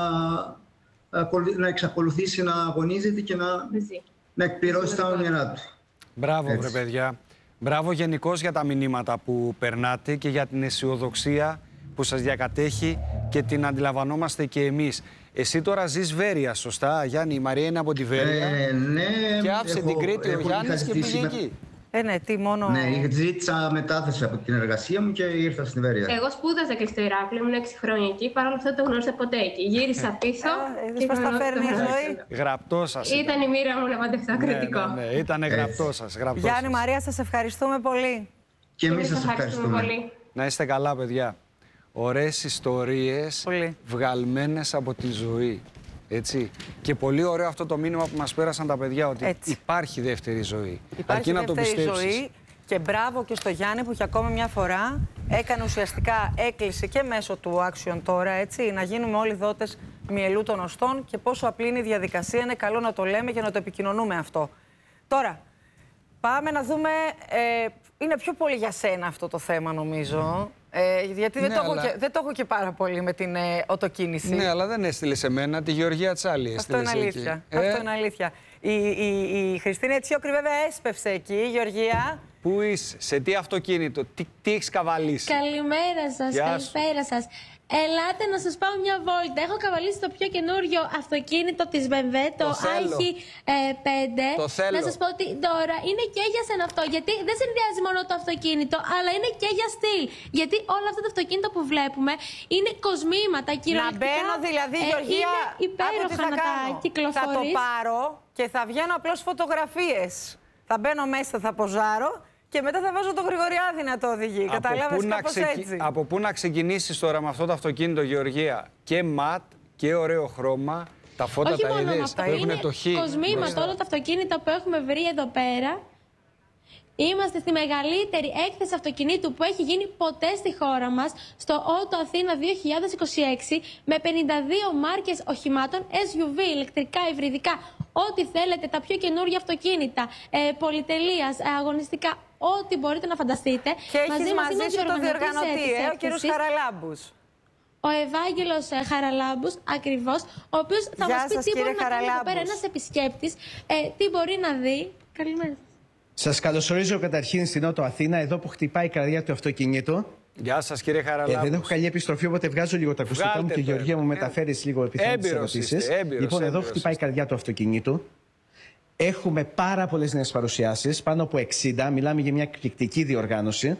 να εξακολουθήσει να αγωνίζεται και να, να εκπληρώσει τα όνειρά του. Μπράβο, βρε παιδιά. Μπράβο γενικώς για τα μηνύματα που περνάτε και για την αισιοδοξία που σας διακατέχει και την αντιλαμβανόμαστε και εμείς. Εσύ τώρα ζεις Βέρεια, σωστά, Γιάννη? Η Μαρία είναι από τη Βέρεια. Ε, ναι, και άφησε έχω, την Κρήτη ο Γιάννης και πήγε με... εκεί. Ε, ναι, τι μόνο... Ναι, ζήτησα μετάθεση από την εργασία μου και ήρθα στην Βέρεια. Εγώ σπούδασα και στο Ηράκλειο, ήμουν έξι χρόνια εκεί, παρόλο αυτό δεν το γνώρισα ποτέ εκεί. Γύρισα πίσω. Είδες πώς τα φέρνει η ζωή. Γραπτό σας. Ήταν η μοίρα μου να παντρευτώ κριτικό. Ναι, ναι, ήταν γραπτό σας. Γιάννη, Μαρία, σας ευχαριστούμε πολύ. Και εμείς σας ευχαριστούμε πολύ. Να είστε καλά, παιδιά. Ωραίες ιστορίες βγαλμένες από τη ζωή. Έτσι. Και πολύ ωραίο αυτό το μήνυμα που μας πέρασαν τα παιδιά, ότι έτσι. υπάρχει δεύτερη ζωή. Υπάρχει Αρκεί δεύτερη να το ζωή και μπράβο και στο Γιάννη που για ακόμη μια φορά έκανε ουσιαστικά έκκληση και μέσω του Action τώρα, έτσι, να γίνουμε όλοι δότες μυελού των οστών και πόσο απλή είναι η διαδικασία. Είναι καλό να το λέμε και να το επικοινωνούμε αυτό. Τώρα, πάμε να δούμε, ε, είναι πιο πολύ για σένα αυτό το θέμα νομίζω. Ε, γιατί δεν, ναι, το αλλά... έχω και, δεν το έχω και πάρα πολύ με την ε, οτοκίνηση. Ναι, αλλά δεν έστειλε σε μένα, τη Γεωργία Τσάλη. Αυτό είναι αλήθεια. Ε? Αυτό είναι αλήθεια. Η, η, η Χριστίνα Ετσιόκρη βέβαια έσπευσε εκεί. Η Γεωργία. Πού είσαι, σε τι αυτοκίνητο, τι, τι έχεις καβαλήσει? Καλημέρα σας, καλησπέρα σας. Ελάτε να σας πάω μια βόλτα. Έχω καβαλήσει το πιο καινούριο αυτοκίνητο της μπι εμ ντάμπλιου, το, το άι τζι πέντε. Το θέλω. Να σας πω ότι τώρα είναι και για σένα αυτό, γιατί δεν συνδυάζει μόνο το αυτοκίνητο, αλλά είναι και για στυλ. Γιατί όλα αυτά τα αυτοκίνητα που βλέπουμε είναι κοσμήματα, κυριολεκτικά. Να μπαίνω δηλαδή, ε, Γεωργία, είναι υπέροχα να τα κυκλοφορείς. Θα το πάρω και θα βγαίνω απλώς φωτογραφίες. Θα μπαίνω μέσα, θα ποζάρω. Και μετά θα βάζω το Γρηγοριάδη να το οδηγεί. Κατάλαβες, κάπως ξεκι... έτσι. Από πού να ξεκινήσεις τώρα με αυτό το αυτοκίνητο, Γεωργία? Και ματ και ωραίο χρώμα. Τα φώτα όχι τα μόνο είδες, αυτά, που έχουν είναι το χ. κοσμήματα όλα τα αυτοκίνητα που έχουμε βρει εδώ πέρα. Είμαστε στη μεγαλύτερη έκθεση αυτοκινήτου που έχει γίνει ποτέ στη χώρα μας, στο Auto Αθήνα δύο χιλιάδες είκοσι έξι, με πενήντα δύο μάρκες οχημάτων, ες γιου βι, ηλεκτρικά, υβριδικά, ό,τι θέλετε, τα πιο καινούργια αυτοκίνητα, ε, πολυτελείας, ε, αγωνιστικά, ό,τι μπορείτε να φανταστείτε. Και έχεις μαζί, μαζί σου το διοργανωτή, ε, ο κύριος Χαραλάμπους. Ο Ευάγγελος ε, Χαραλάμπους, ακριβώς, ο οποίος θα Γεια μας πει σας, τι μπορεί κύριε να κάνει εδώ πέρα Χαραλάμπους. ένας επισκέπτης, ε, τι μπορεί να δει. Καλημέρα. Σας καλωσορίζω καταρχήν στην Auto Αθήνα, εδώ που χτυπάει η καρδιά του αυτοκινήτου. Γεια σας, κύριε Χαραλάμπους. Ε, δεν έχω καλή επιστροφή, οπότε βγάζω λίγο τα ακουστικά μου και η Γεωργία μου μεταφέρει λίγο επιθυμητές ερωτήσεις. Λοιπόν, εδώ χτυπάει η καρδιά του αυτοκινήτου. Έχουμε πάρα πολλές νέες παρουσιάσεις, πάνω από εξήντα. Μιλάμε για μια εκπληκτική διοργάνωση.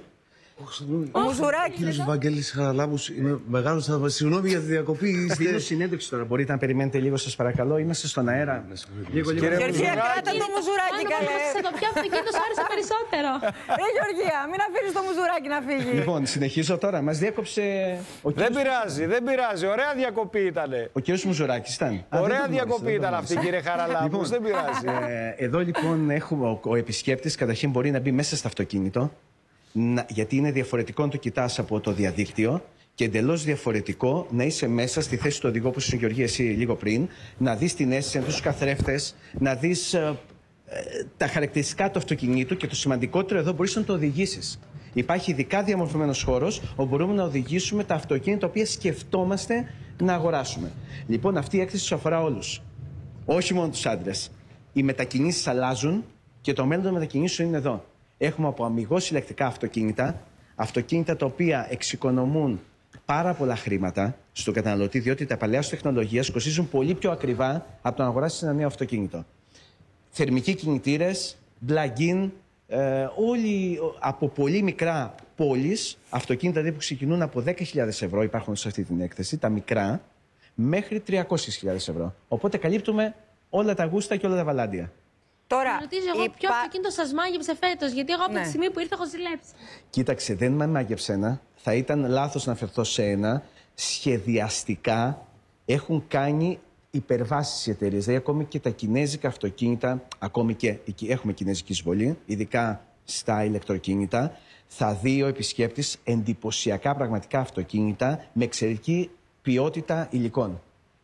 Ο Μουζουράκης. Κύριος Βαγγέλης Χαραλάμπους, είμαι μεγάλος θαυμαστής. Συγγνώμη για τη διακοπή. Δίνω συνέντευξη τώρα. Μπορείτε να περιμένετε λίγο, σας παρακαλώ. Είμαστε στον αέρα. Λίγο, λίγο. Γεωργία, κράτα το Μουζουράκι, καλέ. Σε το ποιο αυτοκίνητο σου άρεσε περισσότερο. Ε, Γεωργία, μην αφήνεις το Μουζουράκι να φύγει. Λοιπόν, συνεχίζω τώρα. Μας διέκοψε ο κύριος... Δεν πειράζει, δεν πειράζει. Ωραία διακοπή ήτανε. Ο κύριος Μουζουράκης ήταν. Ωραία διακοπή ήταν αυτή, κύριε Χαραλάμπους. Δεν πειράζει. Ε, εδώ λοιπόν έχουμε ο, ο επισκέπτης καταρχήν μπορεί να μπει μέσα στο αυτοκίνητο. Να, γιατί είναι διαφορετικό να το κοιτάς από το διαδίκτυο και εντελώς διαφορετικό να είσαι μέσα στη θέση του οδηγού, όπως ήσουν Γεωργία εσύ λίγο πριν, να δεις την αίσθηση, να δεις τους καθρέφτες, να δεις ε, ε, τα χαρακτηριστικά του αυτοκινήτου και το σημαντικότερο εδώ μπορείς να το οδηγήσεις. Υπάρχει ειδικά διαμορφωμένος χώρος όπου μπορούμε να οδηγήσουμε τα αυτοκίνητα τα οποία σκεφτόμαστε να αγοράσουμε. Λοιπόν, αυτή η έκθεση σου αφορά όλους. Όχι μόνο τους άντρες. Οι μετακινήσεις αλλάζουν και το μέλλον των μετακινήσεων είναι εδώ. Έχουμε από αμιγώς ηλεκτρικά αυτοκίνητα, αυτοκίνητα τα οποία εξοικονομούν πάρα πολλά χρήματα στον καταναλωτή, διότι τα παλαιά τεχνολογίας κοστίζουν πολύ πιο ακριβά από το να αγοράσεις ένα νέο αυτοκίνητο. Θερμικοί κινητήρες, plug-in, ε, όλοι από πολύ μικρά πόλεις, αυτοκίνητα δηλαδή που ξεκινούν από δέκα χιλιάδες ευρώ, υπάρχουν σε αυτή την έκθεση, τα μικρά, μέχρι τριακόσιες χιλιάδες ευρώ. Οπότε καλύπτουμε όλα τα γούστα και όλα τα βαλάντια. Τώρα, ρωτήσω εγώ υπά... ποιο αυτοκίνητο σας μάγεψε φέτος, γιατί εγώ από ναι. τη στιγμή που ήρθα έχω ζηλέψει. Κοίταξε, δεν με μάγεψε ένα. Θα ήταν λάθος να αφαιρθώ σε ένα. Σχεδιαστικά έχουν κάνει υπερβάσεις οι εταιρείες. Δηλαδή, ακόμη και τα κινέζικα αυτοκίνητα, ακόμη και έχουμε κινέζικη εισβολή, ειδικά στα ηλεκτροκίνητα, θα δει ο επισκέπτης εντυπωσιακά πραγματικά αυτοκίνητα με εξαιρετική ποιότητα υλικών.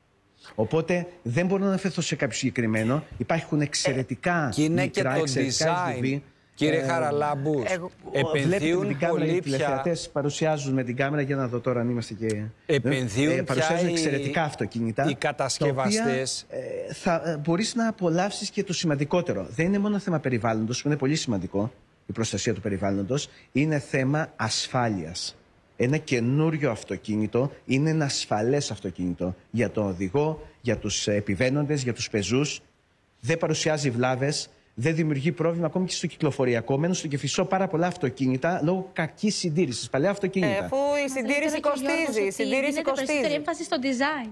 Οπότε δεν μπορώ να αναφερθώ σε κάποιο συγκεκριμένο. Υπάρχουν εξαιρετικά ε, είναι μικρά, και το εξαιρετικά design. Βι, κύριε ε, Χαραλάμπους, ε, επενδύουν πολύ πια... Οι τηλεθεατές παρουσιάζουν με την κάμερα, για να δω τώρα αν είμαστε και... Επενδύουν ε, παρουσιάζουν οι... εξαιρετικά αυτοκίνητα. Οι κατασκευαστές. Τα οποία, ε, θα ε, μπορείς να απολαύσεις και το σημαντικότερο. Δεν είναι μόνο θέμα περιβάλλοντος, που είναι πολύ σημαντικό, η προστασία του περιβάλλοντος. Είναι θέμα ασφάλειας. Ένα καινούριο αυτοκίνητο είναι ένα ασφαλές αυτοκίνητο για τον οδηγό, για τους επιβαίνοντες, για τους πεζούς. Δεν παρουσιάζει βλάβες, δεν δημιουργεί πρόβλημα ακόμη και στο κυκλοφοριακό. Μένουν στο Κηφισό πάρα πολλά αυτοκίνητα λόγω κακής συντήρησης. Παλιά αυτοκίνητα. Ε, αφού η συντήρηση κοστίζει. Η συντήρηση κοστίζει. Περισσότερη έμφαση στο design.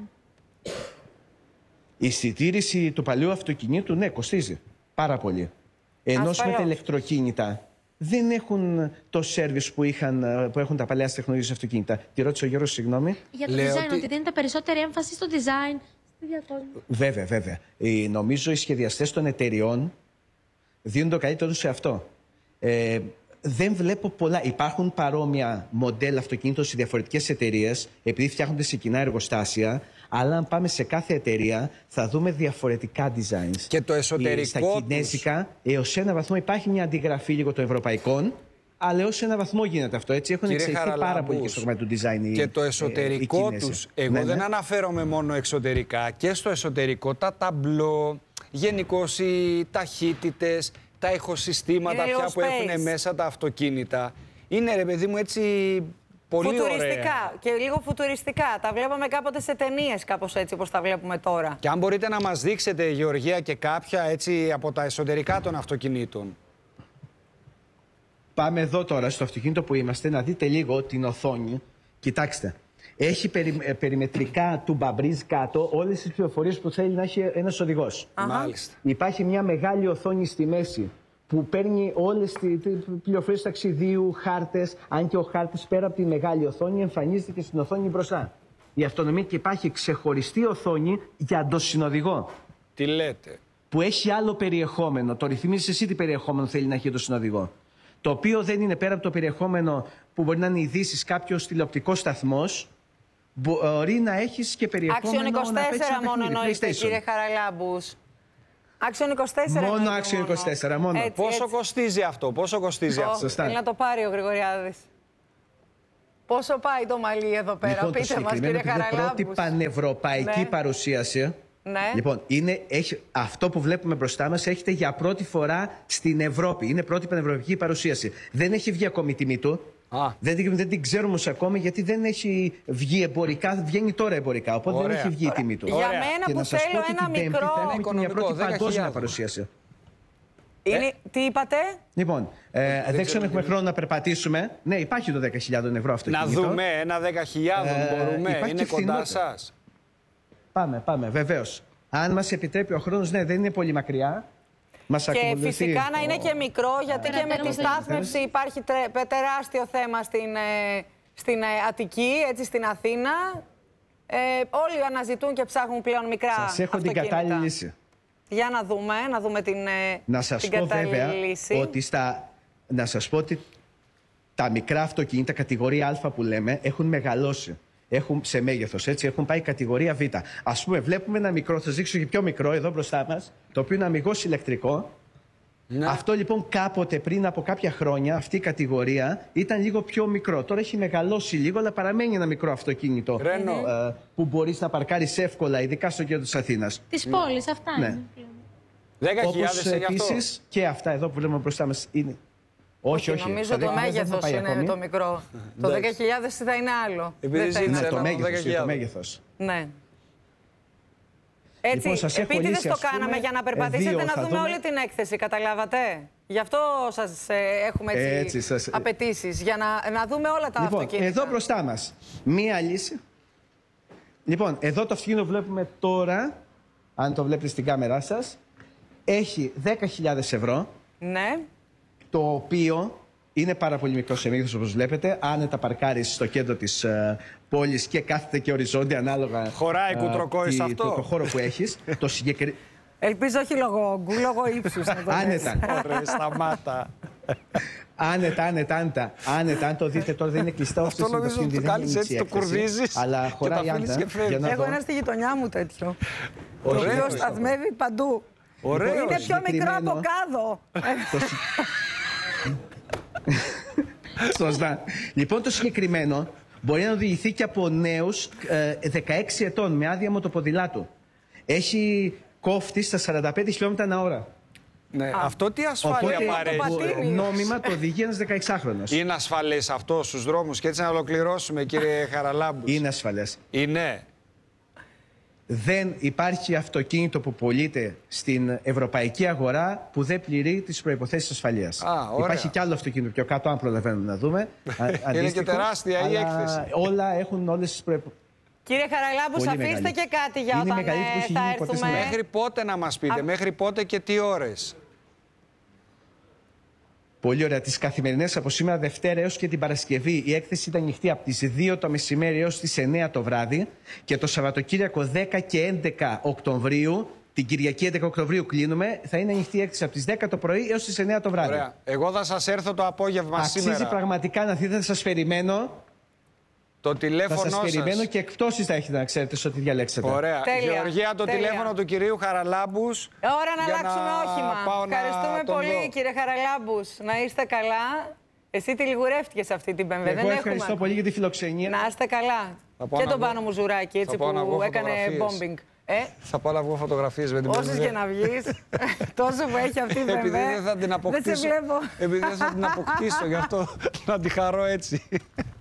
Η συντήρηση του παλιού αυτοκινήτου, ναι, κοστίζει πάρα πολύ. Ενώ με τα ηλεκτροκίνητα δεν έχουν το σέρβις που, που έχουν τα παλαιά τεχνολογίες αυτοκίνητα. Τι ρώτησε ο Γιώργος, συγγνώμη. Για το Λέω design, ότι... ότι δίνεται περισσότερη έμφαση στο design. Στη βέβαια, βέβαια. Ε, νομίζω οι σχεδιαστές των εταιριών δίνουν το καλύτερο σε αυτό. Ε, δεν βλέπω πολλά. Υπάρχουν παρόμοια μοντέλα αυτοκινήτων σε διαφορετικές εταιρείες, επειδή φτιάχνονται σε κοινά εργοστάσια. Αλλά αν πάμε σε κάθε εταιρεία, θα δούμε διαφορετικά designs. Και το εσωτερικό. Στα κινέζικα, έως ένα βαθμό υπάρχει μια αντιγραφή λίγο των ευρωπαϊκών, αλλά έως ένα βαθμό γίνεται αυτό. Έτσι έχουν εξελιχθεί πάρα πολύ και στο κομμάτι του design. Και το εσωτερικό ε, τους. Εγώ ναι, δεν ναι. αναφέρομαι μόνο εξωτερικά. Και στο εσωτερικό τα ταμπλό, γενικώς οι ταχύτητες, τα ηχοσυστήματα πια που έχουν μέσα τα αυτοκίνητα. Είναι, ρε παιδί μου, έτσι. Πολύ φουτουριστικά ωραία. Και λίγο φουτουριστικά. Τα βλέπαμε κάποτε σε ταινίες, κάπως έτσι όπως τα βλέπουμε τώρα. Και αν μπορείτε να μας δείξετε, Γεωργία, και κάποια έτσι από τα εσωτερικά των αυτοκινήτων. Πάμε εδώ τώρα στο αυτοκίνητο που είμαστε, να δείτε λίγο την οθόνη. Κοιτάξτε, έχει περι, ε, περιμετρικά του μπαμπρίζ κάτω όλες τις πληροφορίες που θέλει να έχει ένας οδηγός. Μάλιστα. Υπάρχει μια μεγάλη οθόνη στη μέση που παίρνει όλες τις πληροφορίες ταξιδίου, χάρτες, αν και ο χάρτης πέρα από τη μεγάλη οθόνη εμφανίζεται και στην οθόνη μπροστά. Η αυτονομία και υπάρχει ξεχωριστή οθόνη για τον συνοδηγό. Τι λέτε. Που έχει άλλο περιεχόμενο. Το ρυθμίζεις εσύ τι περιεχόμενο θέλει να έχει το συνοδηγό. το οποίο δεν είναι πέρα από το περιεχόμενο που μπορεί να είναι ειδήσεις, κάποιος τηλεοπτικός σταθμός, μπορεί να έχεις και περιεχόμενο Action είκοσι τέσσερα να παίξεις ένα μόνο εννοείται, κύριε Χαραλάμπους. Action είκοσι τέσσερα. Μόνο Action είκοσι τέσσερα, μόνο. Έτσι, πόσο έτσι. κοστίζει αυτό, πόσο κοστίζει αυτό. Σωστά. Θέλει να το πάρει ο Γρηγοριάδης. Πόσο πάει το μαλλί εδώ πέρα, λοιπόν, πείτε μας, κύριε Χαραλάμπους. Είναι πρώτη πανευρωπαϊκή ναι. παρουσίαση. Ναι. Λοιπόν, είναι, έχει, αυτό που βλέπουμε μπροστά μας έρχεται για πρώτη φορά στην Ευρώπη. Είναι πρώτη πανευρωπαϊκή παρουσίαση. Δεν έχει βγει ακόμη η τιμή του. Α. Δεν, δεν την ξέρουμε ως ακόμη γιατί δεν έχει βγει εμπορικά. Βγαίνει τώρα εμπορικά. Οπότε Ωραία. δεν έχει βγει η τιμή του. Για Ωραία. μένα Και που να σας θέλω πω ένα την μικρό. Πέμπτη θα έχουμε και μια πρώτη παγκόσμια παρουσίαση. Είναι, ε? Τι είπατε? Λοιπόν, ε, δεν, δεν ξέρω αν έχουμε χρόνο να περπατήσουμε. Ναι, υπάρχει το δέκα χιλιάδες ευρώ αυτοκίνητο. Να δούμε ένα δέκα χιλιάδες ε, μπορούμε. Είναι κοντά σας. Πάμε, πάμε, βεβαίως. Αν μας επιτρέπει ο χρόνος, ναι, δεν είναι πολύ μακριά. Μας και φυσικά να είναι και μικρό, γιατί και με τη στάθμευση υπάρχει τεράστιο θέμα στην, στην Αττική, έτσι στην Αθήνα. Ε, όλοι αναζητούν και ψάχνουν πλέον μικρά Σας έχω αυτοκίνητα. την κατάλληλη λύση. Για να δούμε, να δούμε την, να σας την πω κατάλληλη βέβαια λύση. Ότι στα, να σας πω ότι τα μικρά αυτοκίνητα κατηγορία Α που λέμε έχουν μεγαλώσει. Έχουν σε μέγεθος, έτσι, έχουν πάει κατηγορία Β. Ας πούμε, βλέπουμε ένα μικρό, θα σας δείξω και πιο μικρό εδώ μπροστά μας, το οποίο είναι αμιγώς ηλεκτρικό. Ναι. Αυτό λοιπόν κάποτε πριν από κάποια χρόνια, αυτή η κατηγορία ήταν λίγο πιο μικρό. Τώρα έχει μεγαλώσει λίγο, αλλά παραμένει ένα μικρό αυτοκίνητο ε, που μπορείς να παρκάρεις εύκολα, ειδικά στο κέντρο της Αθήνας. Της πόλης, αυτά ναι. είναι. δέκα χιλιάδες όπως επίσης και αυτά εδώ που βλέπουμε μπροστά μας είναι. Όχι, όχι. Νομίζω το μέγεθος είναι ακόμη. Το μικρό. Το δέκα χιλιάδες θα είναι άλλο. Επειδή δεν είναι το μέγεθος. Το μέγεθος. Ναι. Έτσι, λοιπόν, επίτηδες το πούμε, κάναμε για να περπατήσετε δύο, να δούμε, δούμε όλη την έκθεση, καταλάβατε. Γι' αυτό σας ε, έχουμε έτσι, έτσι σας... απαιτήσεις, για να, να δούμε όλα τα λοιπόν, αυτοκίνητα. Εδώ μπροστά μας, μία λύση. Λοιπόν, εδώ το αυτοκίνητο βλέπουμε τώρα, αν το βλέπετε στην κάμερά σας, έχει δέκα χιλιάδες ευρώ. Ναι. Το οποίο είναι πάρα πολύ μικρό σε μέγεθος, όπως βλέπετε. Άνετα παρκάρεις στο κέντρο της uh, πόλης και κάθεται και οριζόντια ανάλογα. Χωράει uh, κουτροκόης αυτό. Το, το χώρο που έχεις. το συγκεκρι... Ελπίζω όχι λόγω όγκου, λόγω ύψους. Άνετα. Ωραία, σταμάτα. Άνετα, άνετα, άνετα. Άνετα, αν το δείτε τώρα δεν είναι κλειστό. Αυτό νομίζω ότι το κάνεις έτσι, το κουρδίζεις αλλά χωράει άνετα. Έχω ένα στη γειτονιά μου τέτοιο. Το οποίο σταθμεύει παντού. Ωραίο. Είναι πιο μικρό από κάδο. Σωστά. Λοιπόν, το συγκεκριμένο μπορεί να οδηγηθεί και από νέους ε, δεκαέξι ετών με άδεια μοτοποδηλάτου. Έχει κόφτη στα σαράντα πέντε χιλιόμετρα ανά ώρα. Ναι, αυτό τι ασφάλεια παρέχει. Νόμιμα το οδηγεί ένας δεκαεξάχρονος. Είναι ασφαλές αυτό στους δρόμους και έτσι να ολοκληρώσουμε, κύριε Χαραλάμπους. Είναι ασφαλές. Είναι. Δεν υπάρχει αυτοκίνητο που πωλείται στην ευρωπαϊκή αγορά που δεν πληρεί τις προϋποθέσεις ασφαλείας. Α, υπάρχει κι άλλο αυτοκίνητο πιο κάτω, αν προλαβαίνουμε να δούμε. Είναι και τεράστια η έκθεση. Όλα έχουν όλες τις προϋποθέσεις. Κύριε Χαραλάμπους, αφήστε μεγάλη. Και κάτι για είναι όταν ε, θα έρθουμε. Μέχρι πότε να μας πείτε, Α... μέχρι πότε και τι ώρες. Πολύ ωραία. Τις καθημερινές από σήμερα Δευτέρα έως και την Παρασκευή η έκθεση ήταν ανοιχτή από τις δύο το μεσημέρι έως τις εννέα το βράδυ και το Σαββατοκύριακο δέκα και έντεκα Οκτωβρίου, την Κυριακή έντεκα Οκτωβρίου κλείνουμε, θα είναι ανοιχτή η έκθεση από τις δέκα το πρωί έως τις εννέα το βράδυ. Ωραία. Εγώ θα σας έρθω το απόγευμα Αξίζει σήμερα. Αξίζει πραγματικά να δείτε, θα σας περιμένω. Το τηλέφωνο θα σας σας. περιμένω και εκπτώσεις θα έχετε να ξέρετε σε ό,τι διαλέξετε. Ωραία. Τέλεια. Γεωργία, το Τέλεια. τηλέφωνο του κυρίου Χαραλάμπους. Ώρα να αλλάξουμε να... όχημα. Ευχαριστούμε πολύ, δω. Κύριε Χαραλάμπους. Να είστε καλά. Εσύ τη λιγουρεύτηκες αυτή την Πέμπτη. Εγώ ευχαριστώ έχουμε. πολύ για τη φιλοξενία. Να είστε καλά. Και τον Πάνο Μουζουράκη, έτσι που έκανε bombing. Ε? Θα πάω να βγω φωτογραφίες με την Πέμπτη. Όσες και να βγεις, τόσο που έχει αυτή η Πέμπτη. Επειδή δεν θα την αποκτήσω. Δεν σε βλέπω. Επειδή δεν θα την αποκτήσω, γι' αυτό να τη χαρώ έτσι.